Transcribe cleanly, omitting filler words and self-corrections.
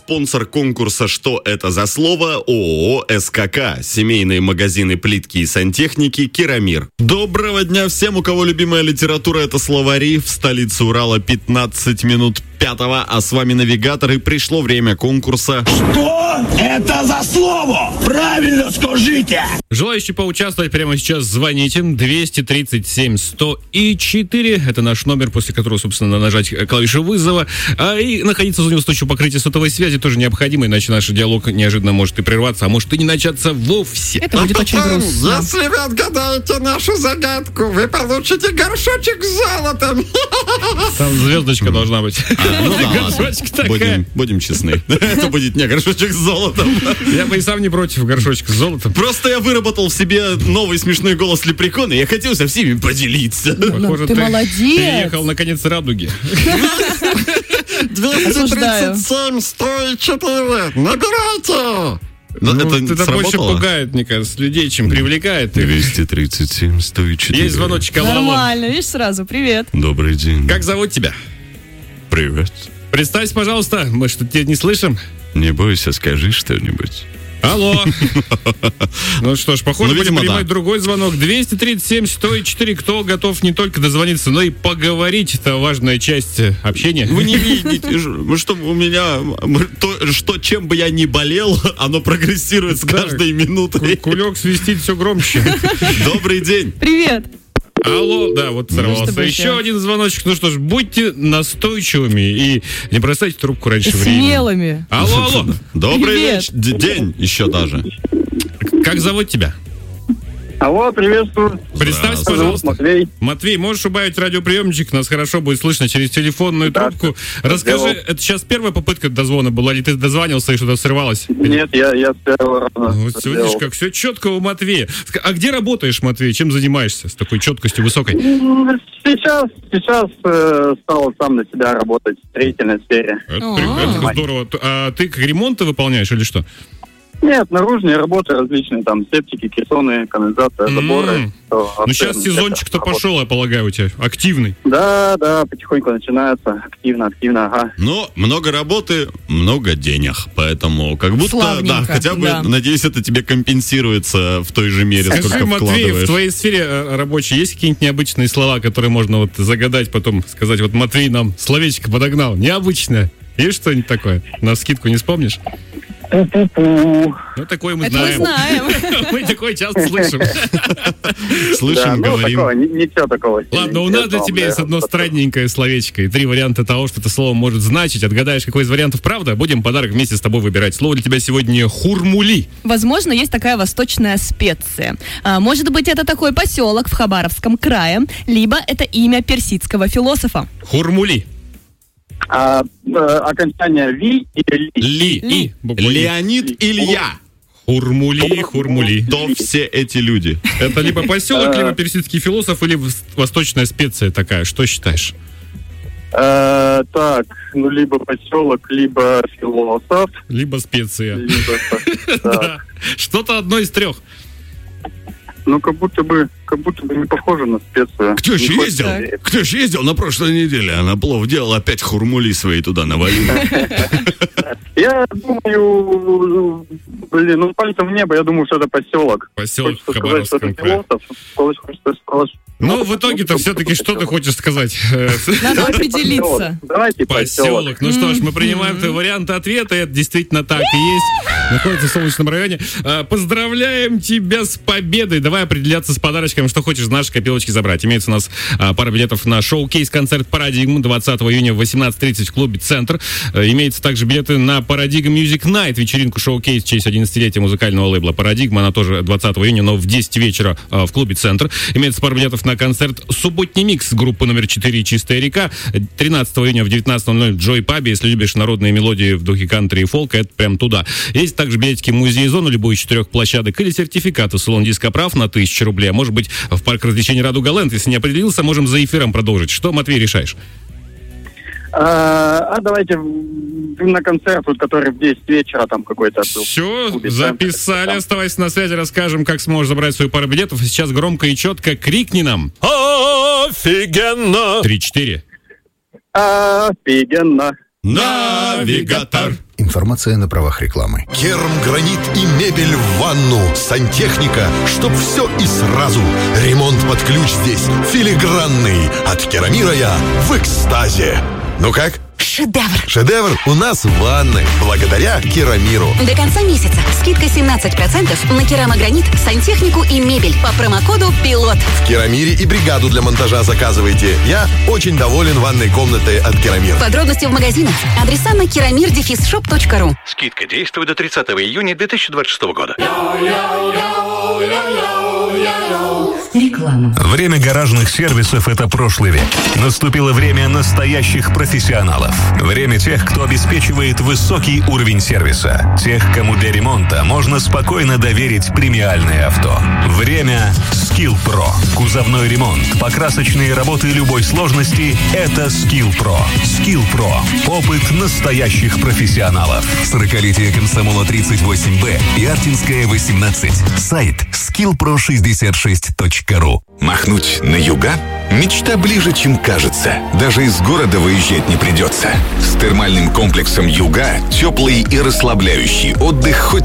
спонсор конкурса «Что это за слово?» ООО «СКК». Семейные магазины плитки и сантехники «Керамир». Доброго дня всем, у кого любимая литература — это словари. В столице Урала 15 минут 5-го, а с вами навигатор, и пришло время конкурса. Что это за слово? Правильно скажите! Желающие поучаствовать прямо сейчас звоните. 237-104. Это наш номер, после которого, собственно, надо нажать клавишу вызова. И находиться в зоне устойчивого покрытия сотовой связи тоже необходимо, иначе наш диалог неожиданно может и прерваться, а может и не начаться вовсе. Это будет очень грустно. Если вы отгадаете нашу загадку, вы получите горшочек с золотом. Там звездочка должна быть. Ну да, Горшочек ладно. такая. Будем честны. Это будет не горшочек с золотом. Я бы и сам не против горшочка с золотом. Просто я выработал в себе новый смешной голос лепрекона, и я хотел со всеми поделиться. Похоже, ты молодец. переехал на конец радуги. 237, 104. Набирайте. Это больше пугает, мне кажется, людей, чем привлекает. 237, 104. Есть звоночек. Алло. Нормально, видишь, сразу, привет. Добрый день. Как зовут тебя? Привет. Представься, пожалуйста, мы что-то тебя не слышим. Не бойся, скажи что-нибудь. Алло. Ну что ж, похоже, Ну, видимо, будем принимать да. другой звонок. 237-104. Кто готов не только дозвониться, но и поговорить? Это важная часть общения. Вы не видите, что у меня, чем бы я ни болел, оно прогрессирует с каждой минутой. Кулек свистит все громче. Добрый день. Привет. Алло, да, вот сорвался. что бы Еще еще? один звоночек. Ну что ж, будьте настойчивыми и не бросайте трубку раньше времени. Смелыми. Алло. Добрый Привет. день еще даже. Как зовут тебя? Алло, приветствую. Представься, Здравствуй. пожалуйста. Матвей. Матвей, можешь убавить радиоприемничек? Нас хорошо будет слышно через телефонную Да, трубку. Расскажи, сделал. это сейчас первая попытка дозвона была, или ты дозванивался и что-то срывалось? Нет, я с первого раза Вот сделал. видишь, как все четко у Матвея. А где работаешь, Матвей? Чем занимаешься с такой четкостью высокой? Сейчас стал сам на себя работать в строительной сфере. Это здорово. А ты как ремонты выполняешь или что? Нет, наружные работы различные, там септики, кессоны, канализация, заборы. Ну, сейчас сезончик-то пошел, я полагаю, у тебя активный. Да, потихоньку начинается. Активно, ага. Но много работы, много денег. Поэтому как будто, Славненько, хотя бы, да. надеюсь, это тебе компенсируется в той же мере, Скажи, сколько Матвей, в вкладываешь. твоей сфере рабочей есть какие-нибудь необычные слова, которые можно вот загадать, потом сказать, вот Матвей нам словечко подогнал? Необычное. Есть что-нибудь такое? Навскидку не вспомнишь? Пу-пу-пу. Ну, такое мы Это мы знаем. знаем. Мы такое часто слышим. Слышим, говорим. такого, ничего такого. Ладно, у нас для тебя есть одно странненькое словечко и 3 варианта того, что это слово может значить. Отгадаешь, какой из вариантов правда, будем подарок вместе с тобой выбирать. Слово для тебя сегодня хурмули. Возможно, есть такая восточная специя. Может быть, это такой поселок в Хабаровском крае, либо это имя персидского философа. Хурмули. Окончание «ви» или «ли». Ли. Буква «ли». Леонид Илья. Хурмули. Кто все эти люди? Это либо поселок, либо персидский философ, или восточная специя такая. Что считаешь? Так, либо поселок, либо философ, Либо специя. либо... Да. Так. Что-то одно из 3. Ну, как будто бы не похоже на специю. Кто же Не хочется ездил? верить. Кто же ездил на прошлой неделе? А на плов делал, опять хурмули свои туда навалил. Я думаю, пальцем в небо, я думаю, что это поселок. Поселок в Хочется сказать, что Хабаровском это крае. философ. Хочется сказать, Ну, в итоге-то все-таки что ты хочешь сказать? Надо определиться. Давайте поселок. Поселок. Ну что ж, мы принимаем твой вариант ответа. Это действительно так и есть. Находится в солнечном районе. Поздравляем тебя с победой. Давай определяться с подарочком, что хочешь из нашей копилочки забрать. Имеется у нас пара билетов на шоу-кейс-концерт «Парадигма» 20 июня в 18:30 в клубе «Центр». Имеется также билеты на «Парадигм Music Night», вечеринку шоу-кейс в честь 11-летия музыкального лейбла «Парадигма». Она тоже 20 июня, но в 10 вечера в клубе «Центр». Имеется пара билетов на концерт «Субботний микс» группы номер 4 «Чистая река». 13 июня в 19:00 в Джой Пабе. Если любишь народные мелодии в духе кантри и фолка, это прям туда. Есть также билетики в музей-зону, любой из 4 площадок, или сертификаты в салон «Дископрав» на 1000 рублей. А может быть, в парк развлечений «Радуга Ленд». Если не определился, можем за эфиром продолжить. Что, Матвей, решаешь? Давайте на концерт, вот, который в 10 вечера там какой-то был. Все, Клубе записали. «Центр». Оставайся на связи, расскажем, как сможешь забрать свою пару билетов. И сейчас громко и четко крикни нам. Офигенно! 3-4. Офигенно. Навигатор. Информация на правах рекламы. Керамгранит и мебель в ванну. Сантехника, чтоб все и сразу. Ремонт под ключ здесь филигранный. От Керамира я в экстазе. Ну как? Шедевр! Шедевр у нас в ванной, благодаря Керамиру. До конца месяца скидка 17% на керамогранит, сантехнику и мебель по промокоду ПИЛОТ. В Керамире и бригаду для монтажа заказывайте. Я очень доволен ванной комнатой от Керамир. Подробности в магазинах. Адреса на keramir-shop.ru. Скидка действует до 30 июня 2026 года. Реклама. Время гаражных сервисов – это прошлый век. Наступило время настоящих профессионалов. Время тех, кто обеспечивает высокий уровень сервиса. Тех, кому для ремонта можно спокойно доверить премиальное авто. Время Skill Pro. Кузовной ремонт, покрасочные работы любой сложности – это Skill Pro. Skill Pro. Опыт настоящих профессионалов. 40-летие Комсомола 38Б и Артинская 18. Сайт skillpro66.ru. Махнуть на юга? Мечта ближе, чем кажется. Даже из города выезжать не придется. С термальным комплексом «Юга» теплый и расслабляющий отдых хоть